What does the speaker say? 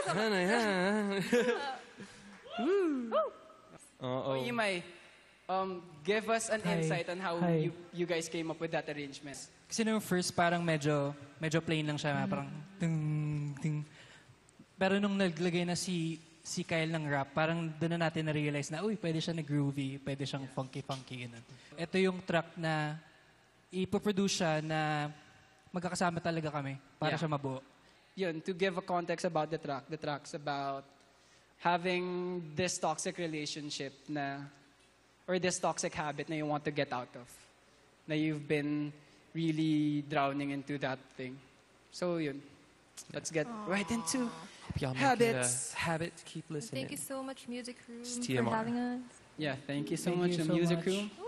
Ano yan? Oo. Imay, give us an insight on how you guys came up with that arrangement. Kasi nung first parang medyo plain lang siya, parang ting ting. Pero nung naglagay na si Kyle ng rap, parang doon na natin na-realize na, uy, pwede siya na groovy, pwede siyang funky-funky. Ganun. Ito yung track na ipoproduce siya na magkakasama talaga kami para siya mabuo. Yun, to give a context about the track's about having this toxic relationship na, or this toxic habit na you want to get out of. Na you've been really drowning into that thing. So yun, let's get right into habits. Habits, keep listening. Thank you so much, Music Room, It's for TMR. having us. Yeah, thank you so much, the Music Room.